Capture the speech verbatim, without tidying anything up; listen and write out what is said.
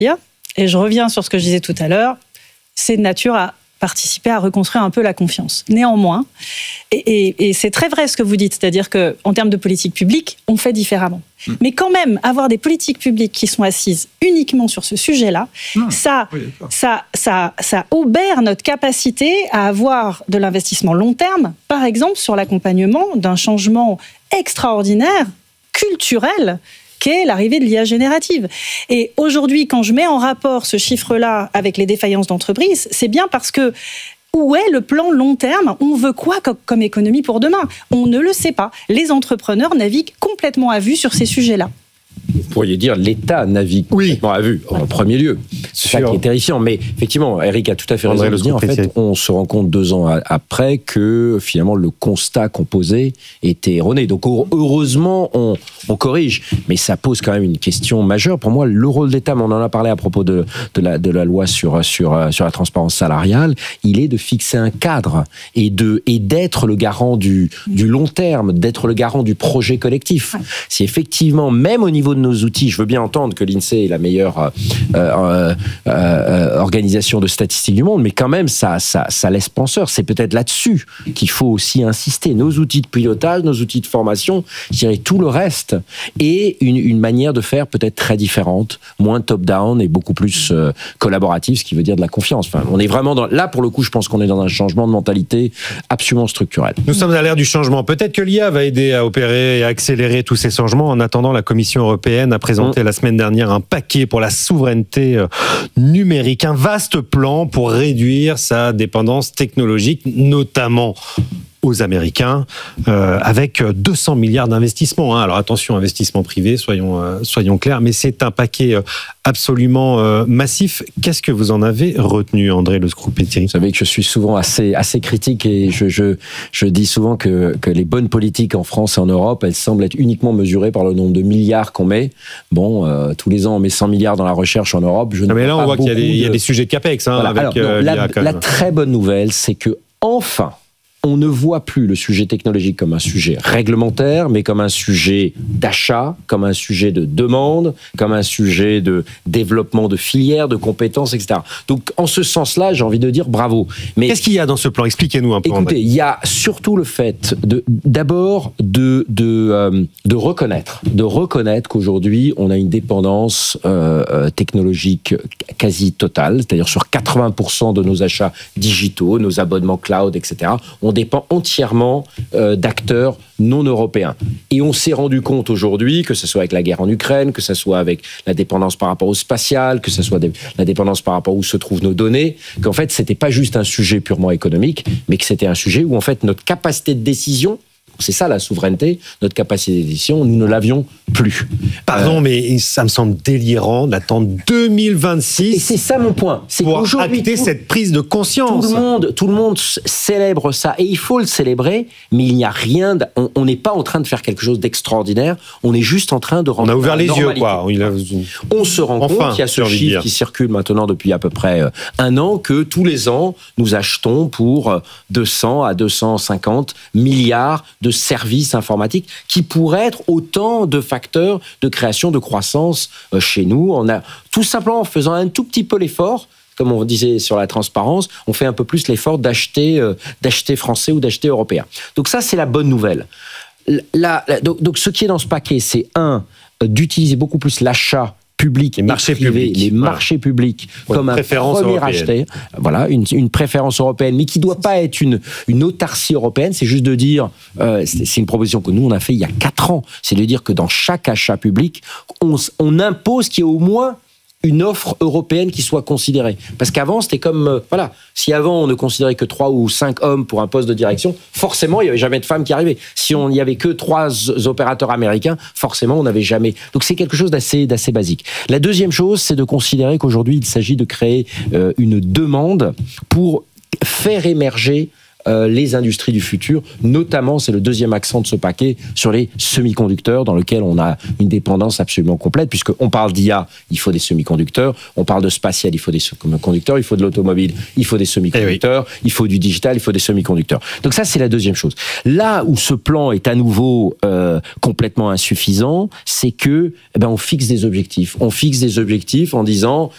Et je reviens sur ce que je disais tout à l'heure, c'est de nature à participer à reconstruire un peu la confiance. Néanmoins, et, et, et c'est très vrai ce que vous dites, c'est-à-dire qu'en termes de politique publique, on fait différemment. Mmh. Mais quand même, avoir des politiques publiques qui sont assises uniquement sur ce sujet-là, mmh. ça, oui, ça, ça, ça obère notre capacité à avoir de l'investissement long terme, par exemple sur l'accompagnement d'un changement extraordinaire, culturel, qu'est l'arrivée de l'I A générative. Et aujourd'hui, quand je mets en rapport ce chiffre-là avec les défaillances d'entreprises, c'est bien parce que où est le plan long terme ? On veut quoi comme économie pour demain ? On ne le sait pas. Les entrepreneurs naviguent complètement à vue sur ces sujets-là. Vous pourriez dire l'État navigue oui. complètement à vue, en premier lieu. C'est ça qui est terrifiant. Mais effectivement, Eric a tout à fait raison de dire, en fait, on se rend compte deux ans après que finalement le constat qu'on posait était erroné. Donc heureusement, on, on corrige. Mais ça pose quand même une question majeure. Pour moi, le rôle d'État, mais on en a parlé à propos de, de, la, de la loi sur, sur, sur la transparence salariale, il est de fixer un cadre et, de, et d'être le garant du, du long terme, d'être le garant du projet collectif. Ouais. Si effectivement, même au niveau de nos outils, je veux bien entendre que l'INSEE est la meilleure euh, euh, euh, organisation de statistiques du monde, mais quand même, ça, ça, ça laisse penseur. C'est peut-être là-dessus qu'il faut aussi insister. Nos outils de pilotage, nos outils de formation, je dirais tout le reste, et une, une manière de faire peut-être très différente, moins top-down et beaucoup plus euh, collaborative, ce qui veut dire de la confiance. Enfin, on est vraiment dans, là, pour le coup, je pense qu'on est dans un changement de mentalité absolument structurel. Nous sommes à l'ère du changement. Peut-être que l'I A va aider à opérer et à accélérer tous ces changements. En attendant, la Commission européenne a présenté mmh. la semaine dernière un paquet pour la souveraineté numérique, un vaste plan pour réduire sa dépendance technologique, notamment aux Américains, euh, avec deux cents milliards d'investissements. Hein. Alors attention, investissement privé, soyons, euh, soyons clairs, mais c'est un paquet euh, absolument euh, massif. Qu'est-ce que vous en avez retenu, André Le Scrupetier ? Vous savez que je suis souvent assez, assez critique et je, je, je dis souvent que, que les bonnes politiques en France et en Europe, elles semblent être uniquement mesurées par le nombre de milliards qu'on met. Bon, euh, tous les ans, on met cent milliards dans la recherche en Europe. Je non, mais là, on voit qu'il y a, des, de... il y a des sujets de CAPEX hein, voilà. avec Alors, non, euh, la, l'I A. La très bonne nouvelle, c'est que enfin, on ne voit plus le sujet technologique comme un sujet réglementaire, mais comme un sujet d'achat, comme un sujet de demande, comme un sujet de développement de filières, de compétences, et cetera. Donc, en ce sens-là, j'ai envie de dire bravo. Mais qu'est-ce qu'il y a dans ce plan ? Expliquez-nous un peu. Écoutez, il y a surtout le fait de, d'abord de, de, euh, de reconnaître, de reconnaître qu'aujourd'hui, on a une dépendance euh, technologique quasi totale, c'est-à-dire sur quatre-vingts pour cent de nos achats digitaux, nos abonnements cloud, et cetera. On dépend entièrement euh, d'acteurs non européens. Et on s'est rendu compte aujourd'hui, que ce soit avec la guerre en Ukraine, que ce soit avec la dépendance par rapport au spatial, que ce soit des, la dépendance par rapport à où se trouvent nos données, qu'en fait, c'était pas juste un sujet purement économique, mais que c'était un sujet où, en fait, notre capacité de décision, c'est ça la souveraineté, notre capacité de décision, nous ne l'avions plus. Pardon, euh, mais ça me semble délirant d'attendre deux mille vingt-six. Et c'est ça mon point. C'est pour qu'aujourd'hui, acter tout, cette prise de conscience. Tout le monde, tout le monde célèbre ça, et il faut le célébrer, mais il n'y a rien, de, on n'est pas en train de faire quelque chose d'extraordinaire, on est juste en train de rendre. On a ouvert les yeux, quoi. Il a... On se rend enfin, compte qu'il y a ce chiffre qui circule maintenant depuis à peu près un an, que tous les ans, nous achetons pour deux cents à deux cent cinquante milliards de services informatiques qui pourraient être autant de facteurs de création, de croissance chez nous. On a tout simplement en faisant un tout petit peu l'effort, comme on disait sur la transparence, on fait un peu plus l'effort d'acheter, euh, d'acheter français ou d'acheter européen. Donc ça, c'est la bonne nouvelle. La, la, donc, donc ce qui est dans ce paquet, c'est un, d'utiliser beaucoup plus l'achat public et marchés privé, publics, les voilà. marchés publics Pour comme un premier acheteur, voilà, une, une préférence européenne, mais qui ne doit pas être une, une autarcie européenne, c'est juste de dire, euh, c'est, c'est une proposition que nous on a fait il y a quatre ans, c'est de dire que dans chaque achat public, on, on impose qu'il y ait au moins une offre européenne qui soit considérée. Parce qu'avant, c'était comme... Euh, voilà, si avant, on ne considérait que trois ou cinq hommes pour un poste de direction, forcément, il n'y avait jamais de femmes qui arrivaient. Si on n'y avait que trois opérateurs américains, forcément, on n'avait jamais... Donc, c'est quelque chose d'assez, d'assez basique. La deuxième chose, c'est de considérer qu'aujourd'hui, il s'agit de créer euh, une demande pour faire émerger Euh, les industries du futur, notamment, c'est le deuxième accent de ce paquet, sur les semi-conducteurs, dans lequel on a une dépendance absolument complète, puisqu'on parle d'I A, il faut des semi-conducteurs, on parle de spatial, il faut des semi-conducteurs, il faut de l'automobile, il faut des semi-conducteurs, eh oui. il faut du digital, il faut des semi-conducteurs. Donc ça, c'est la deuxième chose. Là où ce plan est à nouveau euh, complètement insuffisant, c'est que eh ben, on fixe des objectifs. On fixe des objectifs en disant,